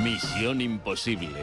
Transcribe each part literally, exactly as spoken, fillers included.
Misión Imposible.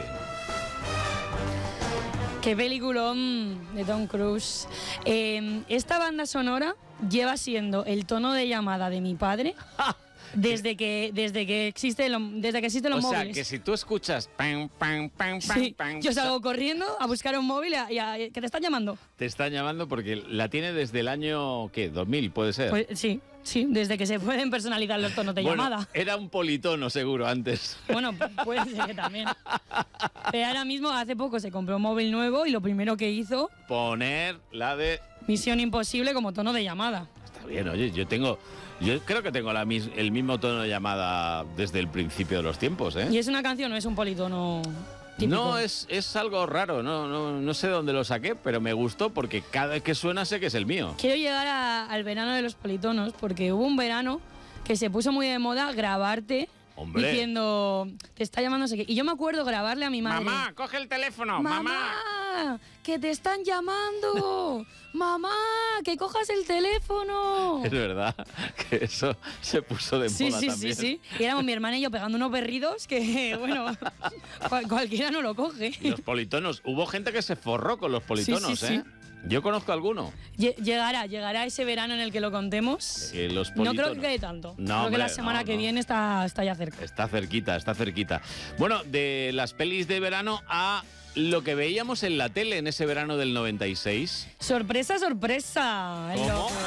Qué peliculón de Tom Cruise. Eh, esta banda sonora lleva siendo el tono de llamada de mi padre desde que desde que existe lo, desde que existen los o móviles. O sea, que si tú escuchas pam, pam, pam, pam, sí, pam, yo salgo corriendo a buscar un móvil y a, y a- que te están llamando. Te están llamando porque la tiene desde el año, ¿qué? ¿dos mil puede ser? Pues sí, sí, desde que se pueden personalizar los tonos de bueno, llamada. era un politono seguro antes. Bueno, puede ser que también. Pero ahora mismo, hace poco, se compró un móvil nuevo y lo primero que hizo, Poner la de... Misión Imposible como tono de llamada. Está bien, oye, yo tengo... Yo creo que tengo la mis- el mismo tono de llamada desde el principio de los tiempos, ¿eh? ¿Y es una canción o es un politono típico? No, es, es algo raro, no, no, no sé de dónde lo saqué, pero me gustó porque cada vez que suena sé que es el mío. Quiero llegar a- al verano de los politonos porque hubo un verano que se puso muy de moda grabarte Hombre. diciendo, te está llamando no sé qué. Y yo me acuerdo grabarle a mi madre. Mamá, coge el teléfono, ¡Mamá! mamá. ¡Que te están llamando! ¡Mamá! ¡Que cojas el teléfono! Es verdad que eso se puso de Sí, moda sí, también. sí, sí. Y éramos mi hermana y yo pegando unos berridos que, bueno, cual- cualquiera no lo coge. Y los politonos, hubo gente que se forró con los politonos, Sí, sí, ¿eh? Yo conozco alguno. Lle- Llegará, llegará ese verano en el que lo contemos. Que los No politonos. creo que quede tanto. No, creo que hombre, la semana no, que no. viene está, está ya cerca. Está cerquita, está cerquita. Bueno, de las pelis de verano a lo que veíamos en la tele en ese verano del noventa y seis. Sorpresa, sorpresa. ¿Cómo? Lo-